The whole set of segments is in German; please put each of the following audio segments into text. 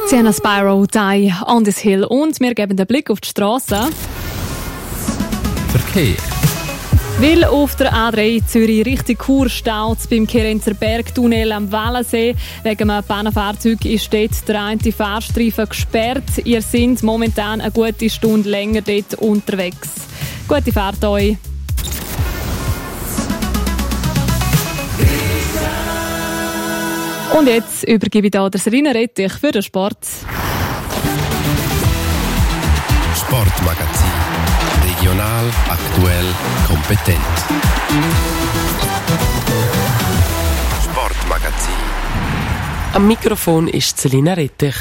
Sienna Spyro, Die on this Hill und wir geben den Blick auf die Strasse. Verkehr. Weil auf der A3 Zürich Richtung Chur staut beim Kerenzer Bergtunnel am Wellensee. Wegen einem Pannenfahrzeug ist dort der eine Fahrstreifen gesperrt. Ihr seid momentan eine gute Stunde länger dort unterwegs. Gute Fahrt euch. Und jetzt übergebe ich hier das Serena Rettich für den Sport. Sportmagazin. Regional, aktuell, kompetent. Sportmagazin. Am Mikrofon ist Selina Rettich.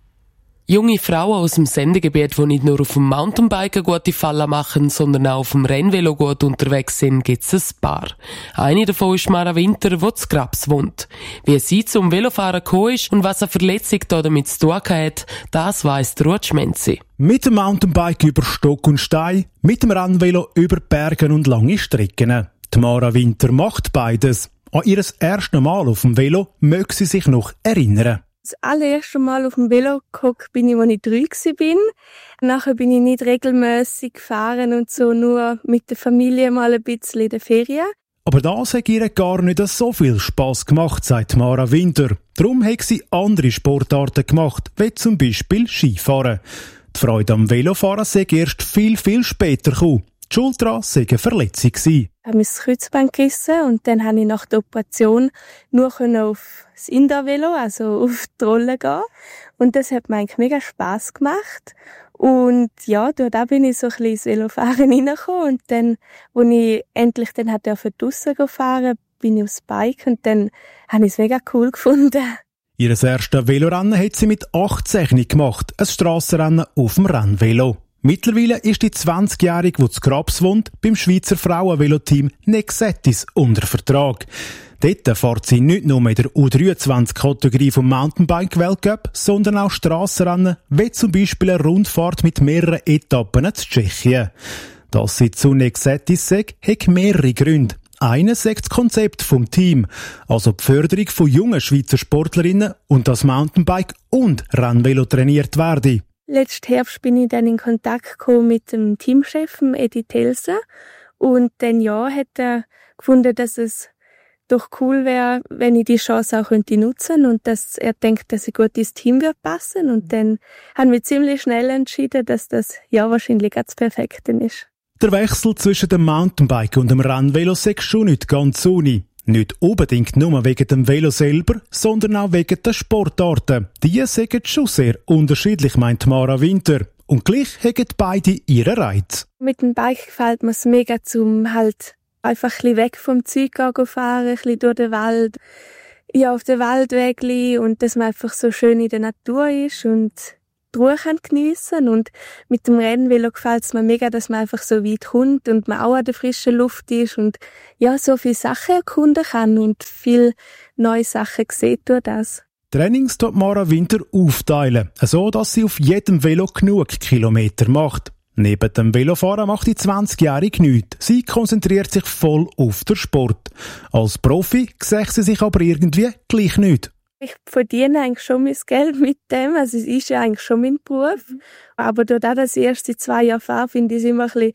Junge Frauen aus dem Sendegebiet, die nicht nur auf dem Mountainbike gute Fallen machen, sondern auch auf dem Rennvelo gut unterwegs sind, gibt es ein paar. Eine davon ist Mara Winter, die zu Grabs wohnt. Wie sie zum Velofahren gekommen ist und was eine Verletzung damit zu tun hat, das weiss der Ruth Schmenzi. Mit dem Mountainbike über Stock und Stein, mit dem Rennvelo über Berge und lange Strecken. Die Mara Winter macht beides. An ihr erstes Mal auf dem Velo möge sie sich noch erinnern. Das allererste Mal auf dem Velo gehockt bin ich, als ich 3 war. Nachher bin ich nicht regelmässig gefahren und so nur mit der Familie mal ein bisschen in den Ferien. Aber das hat ihr gar nicht so viel Spass gemacht, sagt Mara Winter. Darum hat sie andere Sportarten gemacht, wie zum Beispiel Skifahren. Die Freude am Velofahren sei erst viel, viel später gekommen. Die Schuld daran sei eine Verletzung gewesen. Ich habe mir das Kreuzband gerissen und dann konnte ich nach der Operation nur auf das Indoor-Velo, also auf die Rolle gehen. Und das hat mir eigentlich mega Spass gemacht. Und ja, durch da bin ich so ein bisschen ins Velofahren reingekommen. Und dann, als ich endlich dann draussen fahren, bin ich aufs Bike und dann habe ich es mega cool gefunden. Ihr erstes Velorennen hat sie mit 18 gemacht, ein Strassenrennen auf dem Rennvelo. Mittlerweile ist die 20-Jährige, die zu Grabs wohnt, beim Schweizer Frauenveloteam Nexetis unter Vertrag. Dort fährt sie nicht nur in der U23-Kategorie vom Mountainbike-Weltcup, sondern auch Strassenrennen, wie zum Beispiel eine Rundfahrt mit mehreren Etappen zu Tschechien. Dass sie zu Nexetis sagt, hat mehrere Gründe. Eines sagt das Konzept vom Team, also die Förderung von jungen Schweizer Sportlerinnen und das Mountainbike und Rennvelo trainiert werden. Letzten Herbst bin ich dann in Kontakt gekommen mit dem Teamchef, Edi Telser. Und dann hat er gefunden, dass es doch cool wäre, wenn ich die Chance auch nutzen könnte und dass er denkt, dass ich gut ins Team passen würde. Und dann haben wir ziemlich schnell entschieden, dass das wahrscheinlich ganz perfekt ist. Der Wechsel zwischen dem Mountainbike und dem Rennvelo sei schon nicht ganz ohne. Nicht unbedingt nur wegen dem Velo selber, sondern auch wegen der Sportarten. Die sind schon sehr unterschiedlich, meint Mara Winter. Und gleich haben beide ihren Reiz. Mit dem Bike gefällt mir es mega, zum halt einfach ein bisschen weg vom Zeug fahren, ein bisschen durch den Wald. Ja, auf den Waldwegen und dass man einfach so schön in der Natur ist und die Ruhe geniessen kann. Und mit dem Rennvelo gefällt es mir mega, dass man einfach so weit kommt und man auch an der frischen Luft ist und so viele Sachen erkunden kann und viele neue Sachen sieht durch das. Trainings tut Mara Winter aufteilen, so dass sie auf jedem Velo genug Kilometer macht. Neben dem Velofahren macht die 20-Jährige nichts. Sie konzentriert sich voll auf den Sport. Als Profi sieht sie sich aber irgendwie gleich nicht. Ich verdiene eigentlich schon mein Geld mit dem, also es ist ja eigentlich schon mein Beruf. Aber dadurch, dass ich erst seit 2 Jahren fahre, finde ich es immer ein bisschen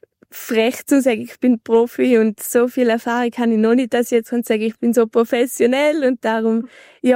frech zu sagen, ich bin Profi und so viel Erfahrung habe ich noch nicht, dass ich jetzt sagen kann, ich bin so professionell und darum,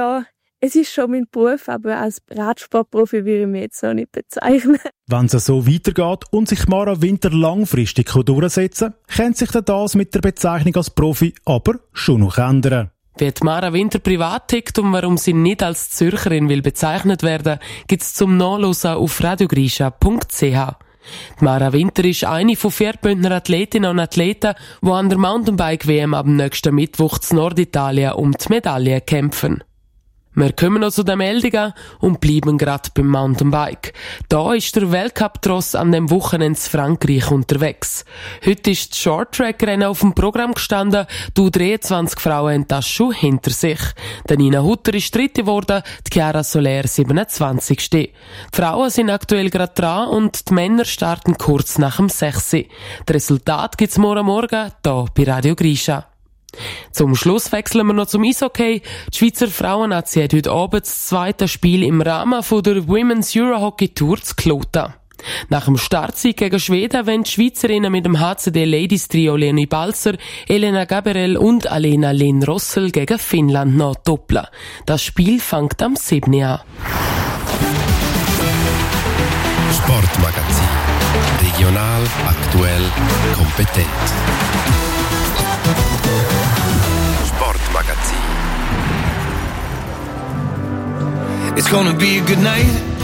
es ist schon mein Beruf, aber als Radsportprofi würde ich mich jetzt noch nicht bezeichnen. Wenn es so weitergeht und sich Mara Winter langfristig durchsetzen kann, sich das mit der Bezeichnung als Profi aber schon noch ändern. Wie die Mara Winter privat tickt und warum sie nicht als Zürcherin will bezeichnet werden, gibt's zum Nachlesen auf radiogrisha.ch. Die Mara Winter ist eine von 4 Bündner Athletinnen und Athleten, die an der Mountainbike-WM am nächsten Mittwoch in Norditalien um die Medaille kämpfen. Wir kommen noch zu den Meldungen und bleiben gerade beim Mountainbike. Da ist der Weltcup-Tross an dem Wochenende in Frankreich unterwegs. Heute ist das Short-Track-Rennen auf dem Programm gestanden. Die U23 Frauen haben das schon hinter sich. Der Nina Hutter ist 3. geworden, die Chiara Soler 27. Die Frauen sind aktuell gerade dran und die Männer starten kurz nach dem 6. Das Resultat gibt's morgen hier bei Radio Grisha. Zum Schluss wechseln wir noch zum Eishockey. Die Schweizer Frauennazi hat heute Abend das zweite Spiel im Rahmen von der Women's Eurohockey Tour zu Kloten. Nach dem Startsieg gegen Schweden wollen die Schweizerinnen mit dem HCD Ladies Trio Leonie Balzer, Elena Gabriel und Alena Lehn Rossel gegen Finnland noch doppeln. Das Spiel fängt am 7. an. Sportmagazin. Regional, aktuell, kompetent. Sportmagazin. It's gonna be a good night.